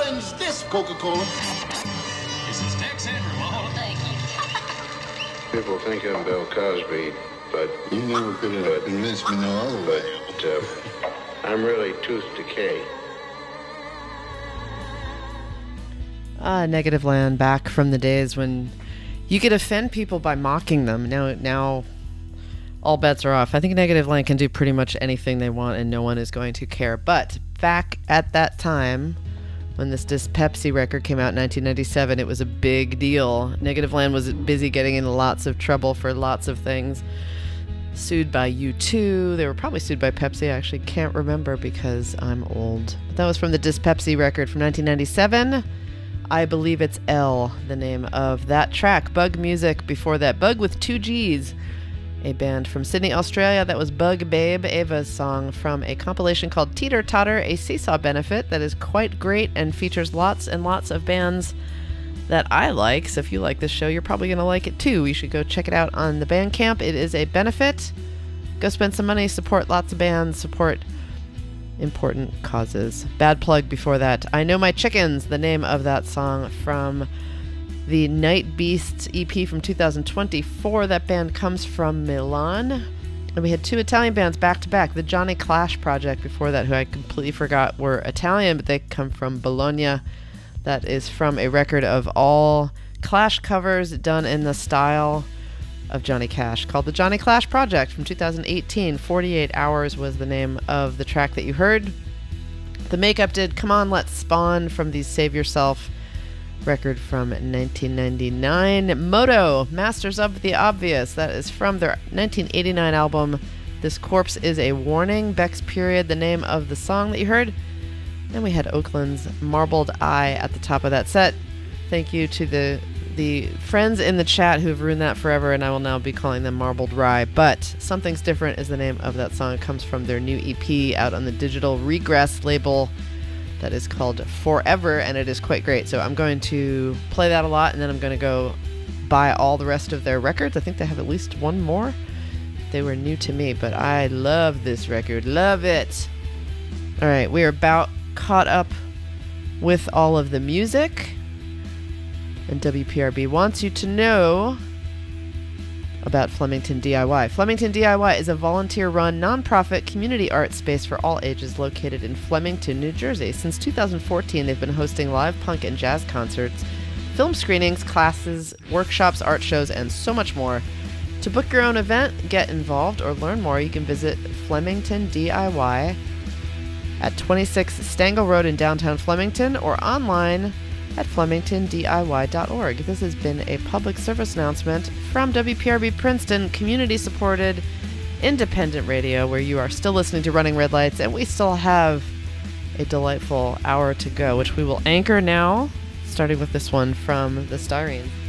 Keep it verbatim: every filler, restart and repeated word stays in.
challenge this Coca-Cola. This is Tex and Ramon. Thank you. People think I'm Bill Cosby, but... You never could have convinced me no other way. But, uh, I'm really Tooth Decay. Ah, Negative Land, back from the days when you could offend people by mocking them. Now, now, all bets are off. I think Negative Land can do pretty much anything they want, and no one is going to care. But back at that time, when this Dyspepsy record came out in nineteen ninety-seven, it was a big deal. Negative Land was busy getting into lots of trouble for lots of things. Sued by U two. They were probably sued by Pepsi. I actually can't remember because I'm old. But that was from the Dyspepsy record from nineteen ninety-seven. I believe it's L, the name of that track. Bug Music before that. Bug with two G's. A band from Sydney, Australia. That was Bug Babe, Ava's song from a compilation called Teeter Totter, a Seesaw Benefit that is quite great and features lots and lots of bands that I like. So if you like this show, you're probably going to like it too. You should go check it out on the Bandcamp. It is a benefit. Go spend some money, support lots of bands, support important causes. Bad Plug before that. I Know My Chickens, the name of that song from the Night Beasts E P from two thousand twenty-four. That band comes from Milan. And we had two Italian bands back to back. The Johnny Clash Project before that, who I completely forgot were Italian, but they come from Bologna. That is from a record of all Clash covers done in the style of Johnny Cash, called the Johnny Clash Project from two thousand eighteen. forty-eight hours was the name of the track that you heard. The Makeup did Come On Let's Spawn from the Save Yourself record from nineteen ninety-nine. Moto, Masters of the Obvious, that is from their nineteen eighty-nine album This Corpse Is a Warning. Beck's Period, the name of the song that you heard. And we had Oakland's Marbled Eye at the top of that set. Thank you to the the friends in the chat who have ruined that forever, and I will now be calling them Marbled Rye. But Something's Different is the name of that song. It comes from their new E P out on the Digital Regress label that is called Forever, and it is quite great. So I'm going to play that a lot, and then I'm going to go buy all the rest of their records. I think they have at least one more. They were new to me, but I love this record. Love it. All right, we are about caught up with all of the music, and W P R B wants you to know about Flemington D I Y. Flemington D I Y is a volunteer-run, nonprofit community art space for all ages located in Flemington, New Jersey. Since two thousand fourteen, they've been hosting live punk and jazz concerts, film screenings, classes, workshops, art shows, and so much more. To book your own event, get involved, or learn more, you can visit Flemington D I Y at twenty-six Stangl Road in downtown Flemington, or online at flemington d i y dot org. This has been a public service announcement from W P R B Princeton, community-supported, independent radio, where you are still listening to Running Red Lights, and we still have a delightful hour to go, which we will anchor now, starting with this one from the Styrene.